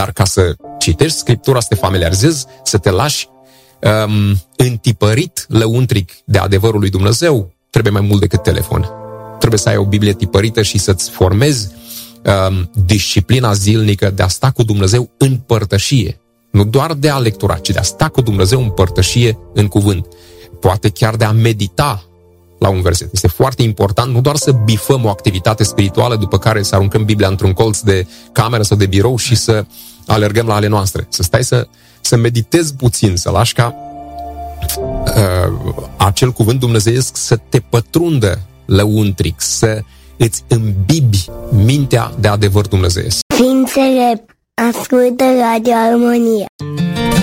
Dar ca să citești Scriptura, să te familiarizezi, să te lași întipărit lăuntric de adevărul lui Dumnezeu, trebuie mai mult decât telefon. Trebuie să ai o Biblie tipărită și să-ți formezi disciplina zilnică de a sta cu Dumnezeu în părtășie. Nu doar de a lectura, ci de a sta cu Dumnezeu în părtășie în cuvânt. Poate chiar de a medita la un verset. Este foarte important nu doar să bifăm o activitate spirituală după care să aruncăm Biblia într-un colț de cameră sau de birou și să alergăm la ale noastre. Să stai să meditezi puțin, să lași ca acel cuvânt dumnezeiesc să te pătrundă lăuntric, să îți îmbibi mintea de adevăr dumnezeiesc. Ființele ascultă Radio Armonia.